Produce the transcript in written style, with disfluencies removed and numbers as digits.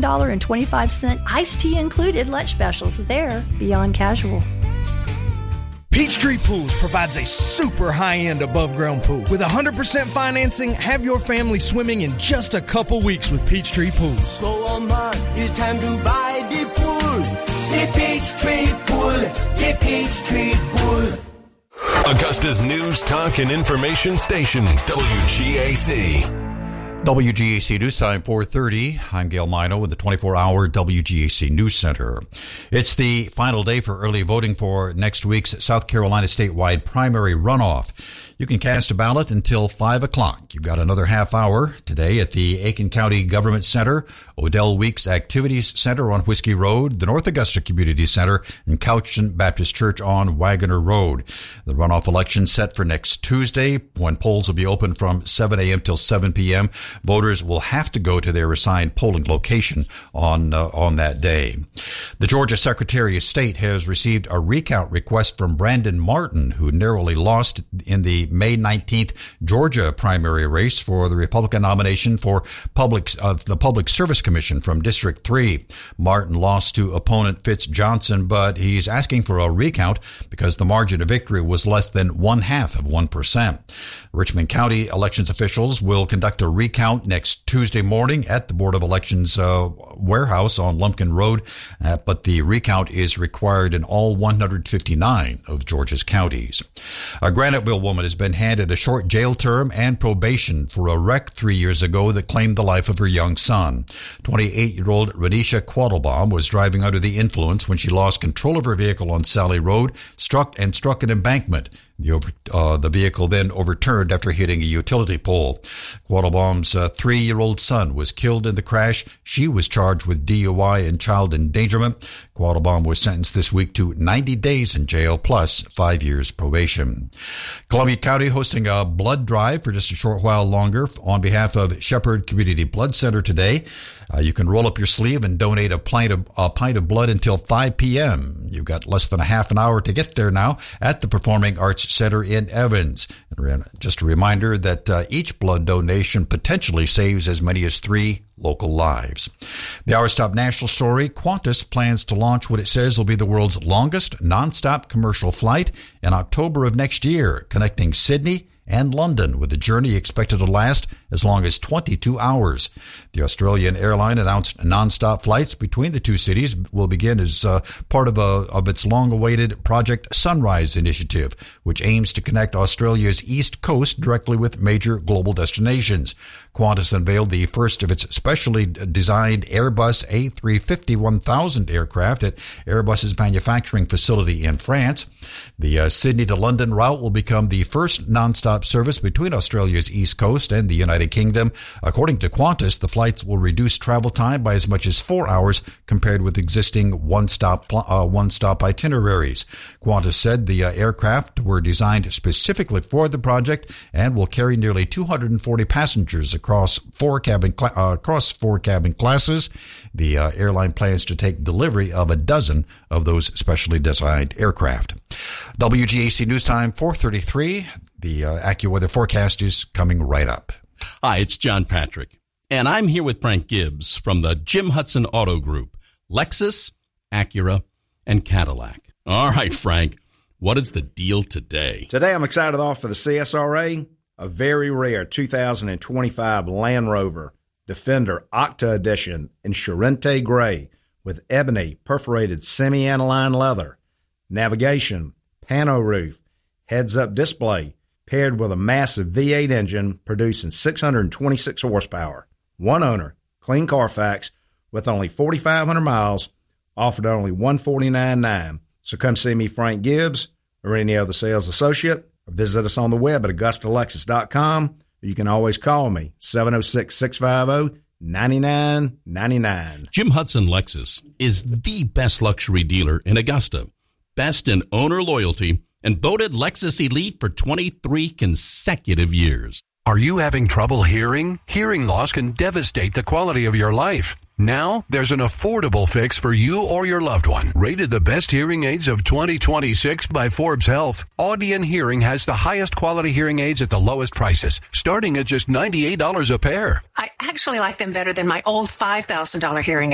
$1.25 iced tea included lunch specials. They're beyond casual. Peachtree Pools provides a super high-end above-ground pool. With 100% financing, have your family swimming in just a couple weeks with Peachtree Pools. Go on, man, it's time to buy the pool. The Peachtree Pool, the Peachtree Pool. Augusta's news, talk, and information station, WGAC. WGAC News Time, 4:30. I'm Gail Mino with the 24-hour WGAC News Center. It's the final day for early voting for next week's South Carolina statewide primary runoff. You can cast a ballot until 5 o'clock. You've got another half hour today at the Aiken County Government Center, Odell Weeks Activities Center on Whiskey Road, the North Augusta Community Center, and Couchton Baptist Church on Wagoner Road. The runoff election set for next Tuesday, when polls will be open from 7 a.m. till 7 p.m. Voters will have to go to their assigned polling location on that day. The Georgia Secretary of State has received a recount request from Brandon Martin, who narrowly lost in the May 19th Georgia primary race for the Republican nomination for the Public Service Commission from District 3. Martin lost to opponent Fitz Johnson, but he's asking for a recount because the margin of victory was less than 0.5%. Richmond County elections officials will conduct a recount next Tuesday morning at the Board of Elections warehouse on Lumpkin Road, but the recount is required in all 159 of Georgia's counties. A Graniteville woman has been handed a short jail term and probation for a wreck 3 years ago that claimed the life of her young son. 28-year-old Renisha Quattlebaum was driving under the influence when she lost control of her vehicle on Sally Road, struck an embankment. The vehicle then overturned after hitting a utility pole. Quattlebaum's 3-year-old son was killed in the crash. She was charged with DUI and child endangerment. Quattlebaum was sentenced this week to 90 days in jail plus 5 years probation. Columbia County hosting a blood drive for just a short while longer on behalf of Shepherd Community Blood Center today. You can roll up your sleeve and donate a pint of blood until 5 p.m. You've got less than a half an hour to get there now at the Performing Arts Center in Evans. And just a reminder that each blood donation potentially saves as many as 3 local lives. The Hour Stop national story, Qantas plans to launch what it says will be the world's longest nonstop commercial flight in October of next year, connecting Sydney and London, with the journey expected to last as long as 22 hours. The Australian airline announced non-stop flights between the two cities will begin as part of its long-awaited Project Sunrise initiative, which aims to connect Australia's east coast directly with major global destinations. Qantas unveiled the first of its specially designed Airbus A350-1000 aircraft at Airbus's manufacturing facility in France. The Sydney to London route will become the first non-stop service between Australia's east coast and the United Kingdom. According to Qantas, the flights will reduce travel time by as much as 4 hours compared with existing one-stop itineraries. Qantas said the aircraft were designed specifically for the project and will carry nearly 240 passengers across four cabin classes. The airline plans to take delivery of a dozen of those specially designed aircraft. WGAC News Time, 4:33. The AccuWeather forecast is coming right up. Hi, it's John Patrick, and I'm here with Frank Gibbs from the Jim Hudson Auto Group, Lexus, Acura, and Cadillac. All right, Frank, what is the deal today? Today I'm excited to offer the CSRA a very rare 2025 Land Rover Defender Octa Edition in Charente Gray with ebony perforated semi-aniline leather, navigation, pano roof, heads-up display, paired with a massive V8 engine producing 626 horsepower. One owner, clean Carfax, with only 4,500 miles, offered only $149,900. So come see me, Frank Gibbs, or any other sales associate, or visit us on the web at AugustaLexus.com, or you can always call me, 706-650-9999. Jim Hudson Lexus is the best luxury dealer in Augusta. Best in owner loyalty and voted Lexus Elite for 23 consecutive years. Are you having trouble hearing? Hearing loss can devastate the quality of your life. Now, there's an affordable fix for you or your loved one. Rated the best hearing aids of 2026 by Forbes Health, Audion Hearing has the highest quality hearing aids at the lowest prices, starting at just $98 a pair. I actually like them better than my old $5,000 hearing